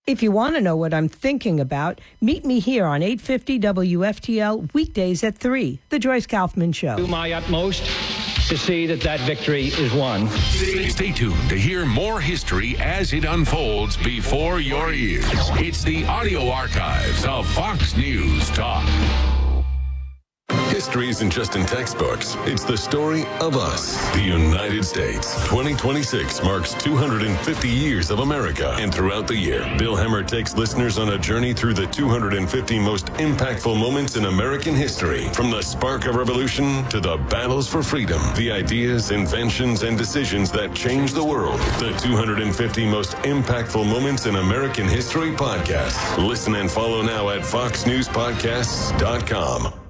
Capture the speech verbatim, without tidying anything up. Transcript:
If you want to know what I'm thinking about, meet me here on eight fifty W F T L weekdays at three, The Joyce Kaufman Show. Do my utmost to see that that victory is won. Stay tuned to hear more history as it unfolds before your ears. It's the audio archives of Fox News Talk. History isn't just in textbooks. It's the story of us, the United States. twenty twenty-six marks two hundred fifty years of America. And throughout the year, Bill Hemmer takes listeners on a journey through the two hundred fifty most impactful moments in American history. From the spark of revolution to the battles for freedom, the ideas, inventions, and decisions that changed the world. The two hundred fifty most impactful moments in American history podcast. Listen and follow now at fox news podcasts dot com.